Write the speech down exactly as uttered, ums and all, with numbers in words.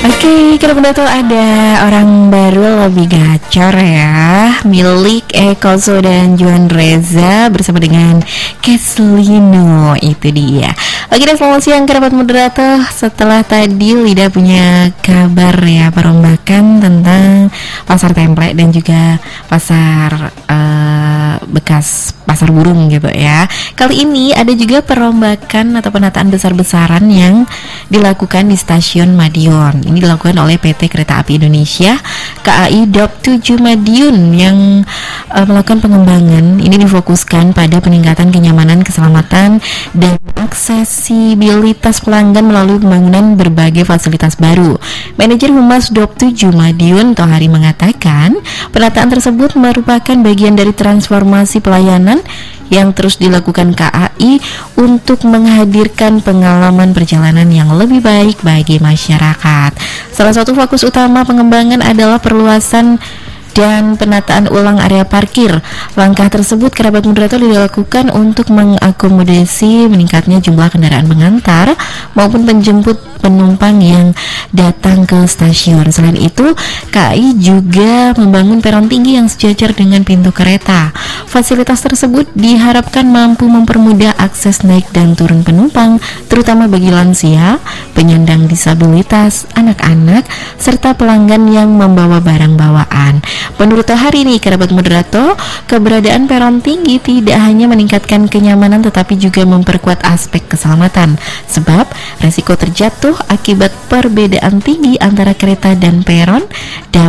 Oke, kita benar tuh ada orang baru lebih gacor ya, milik Eko So dan Juan Reza bersama dengan Keslino, itu dia. Oke deh, selamat siang kerabat moderator. Setelah tadi Lida punya kabar ya, perombakan tentang pasar template dan juga pasar uh, bekas pasar burung gitu ya. Kali ini ada juga perombakan atau penataan besar-besaran yang dilakukan di stasiun Madiun. Ini dilakukan oleh P T Kereta Api Indonesia K A I Daup tujuh Madiun yang uh, melakukan pengembangan. Ini difokuskan pada peningkatan kenyamanan, keselamatan, dan aksesibilitas pelanggan melalui pembangunan berbagai fasilitas baru. Manajer Humas Daup tujuh Madiun Tohari mengatakan, penataan tersebut merupakan bagian dari transformasi pelayanan yang terus dilakukan K A I untuk menghadirkan pengalaman perjalanan yang lebih baik bagi masyarakat. Salah satu fokus utama pengembangan adalah perluasan dan penataan ulang area parkir. Langkah tersebut kerabat moderator dilakukan untuk mengakomodasi meningkatnya jumlah kendaraan pengantar maupun penjemput penumpang yang datang ke stasiun. Selain itu, K A I juga membangun peron tinggi yang sejajar dengan pintu kereta. Fasilitas tersebut diharapkan mampu mempermudah akses naik dan turun penumpang, terutama bagi lansia, penyandang disabilitas, anak-anak, serta pelanggan yang membawa barang bawaan. Menurut hari ini, kerabat moderator, keberadaan peron tinggi tidak hanya meningkatkan kenyamanan tetapi juga memperkuat aspek keselamatan, sebab resiko terjatuh akibat perbedaan tinggi antara kereta dan peron dapat